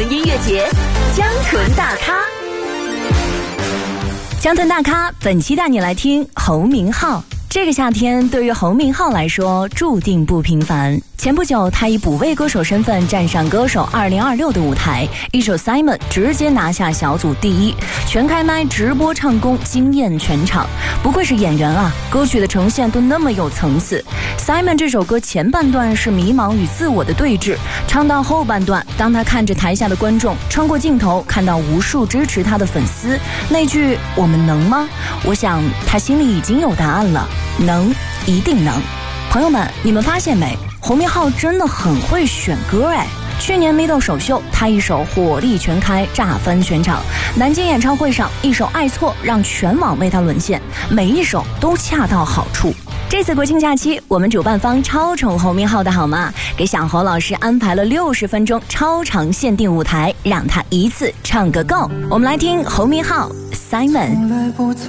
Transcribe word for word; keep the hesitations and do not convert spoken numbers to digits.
屯音乐节，江屯大咖。江屯大咖，本期带你来听侯明昊。这个夏天对于侯明昊来说注定不平凡。前不久，他以补位歌手身份站上歌手二零二六的舞台，一首 Simon 直接拿下小组第一，全开麦直播唱功惊艳全场。不愧是演员啊，歌曲的呈现都那么有层次。Simon 这首歌前半段是迷茫与自我的对峙，唱到后半段，当他看着台下的观众，穿过镜头看到无数支持他的粉丝，那句我们能吗？我想他心里已经有答案了，能，一定能。朋友们，你们发现没？侯明昊真的很会选歌哎！去年咪豆首秀，他一首火力全开，炸翻全场。南京演唱会上，一首爱错让全网为他沦陷，每一首都恰到好处。这次国庆假期，我们主办方超宠侯明昊的好吗？给小侯老师安排了六十分钟超长限定舞台，让他一次唱个够。我们来听侯明昊 Simon。